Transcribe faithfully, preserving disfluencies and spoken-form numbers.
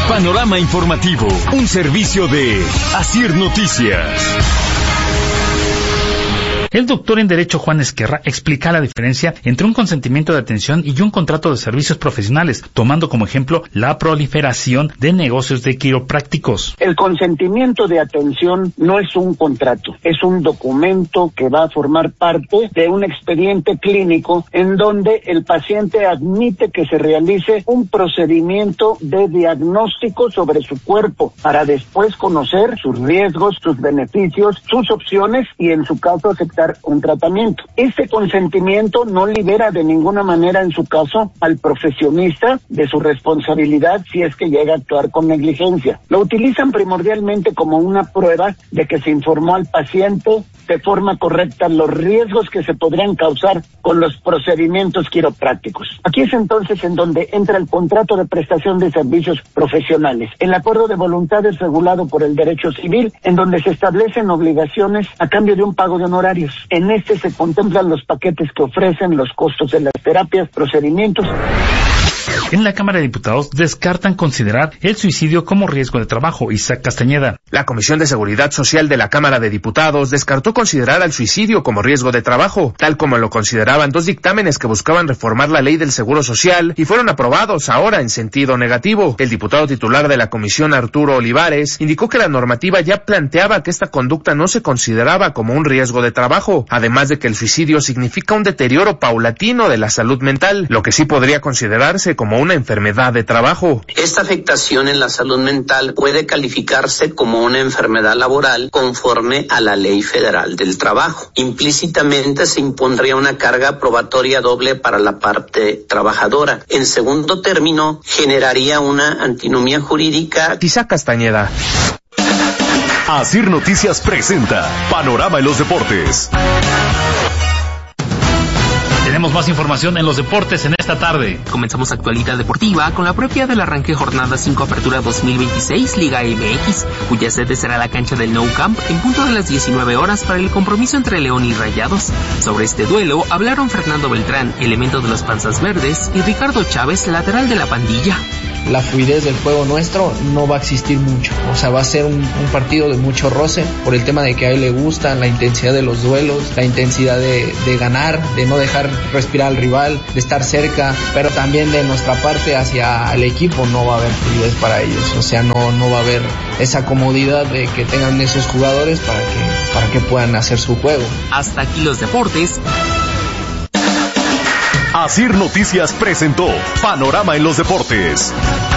Panorama Informativo, un servicio de Asir Noticias. El doctor en Derecho Juan Esquerra explica la diferencia entre un consentimiento de atención y un contrato de servicios profesionales, tomando como ejemplo la proliferación de negocios de quiroprácticos. El consentimiento de atención no es un contrato, es un documento que va a formar parte de un expediente clínico en donde el paciente admite que se realice un procedimiento de diagnóstico sobre su cuerpo para después conocer sus riesgos, sus beneficios, sus opciones y en su caso aceptar un tratamiento. Este consentimiento no libera de ninguna manera en su caso al profesionista de su responsabilidad si es que llega a actuar con negligencia. Lo utilizan primordialmente como una prueba de que se informó al paciente de forma correcta los riesgos que se podrían causar con los procedimientos quiroprácticos. Aquí es entonces en donde entra el contrato de prestación de servicios profesionales, el acuerdo de voluntades regulado por el derecho civil, en donde se establecen obligaciones a cambio de un pago de honorarios. En este se contemplan los paquetes que ofrecen, los costos de las terapias, procedimientos. En la Cámara de Diputados descartan considerar el suicidio como riesgo de trabajo. Isaac Castañeda. La Comisión de Seguridad Social de la Cámara de Diputados descartó considerar al suicidio como riesgo de trabajo, tal como lo consideraban dos dictámenes que buscaban reformar la ley del Seguro Social y fueron aprobados ahora en sentido negativo. El diputado titular de la comisión, Arturo Olivares, indicó que la normativa ya planteaba que esta conducta no se consideraba como un riesgo de trabajo, además de que el suicidio significa un deterioro paulatino de la salud mental, lo que sí podría considerarse como una enfermedad de trabajo. Esta afectación en la salud mental puede calificarse como una enfermedad laboral conforme a la Ley Federal del Trabajo. Implícitamente se impondría una carga probatoria doble para la parte trabajadora. En segundo término, generaría una antinomía jurídica. Isaac Castañeda. Asir Noticias presenta Panorama en los Deportes. Tenemos más información en los deportes en esta tarde. Comenzamos actualidad deportiva con la propia del arranque jornada cinco Apertura dos mil veintiséis Liga M X, cuya sede será la cancha del Nou Camp en punto de las diecinueve horas para el compromiso entre León y Rayados. Sobre este duelo hablaron Fernando Beltrán, elemento de los Panzas Verdes, y Ricardo Chávez, lateral de la pandilla. La fluidez del juego nuestro no va a existir mucho, o sea, va a ser un, un partido de mucho roce por el tema de que a él le gusta la intensidad de los duelos, la intensidad de, de ganar, de no dejar respirar al rival, de estar cerca, pero también de nuestra parte hacia el equipo no va a haber fluidez para ellos, o sea, no, no va a haber esa comodidad de que tengan esos jugadores para que, para que puedan hacer su juego. Hasta aquí los deportes. Asir Noticias presentó Panorama en los Deportes.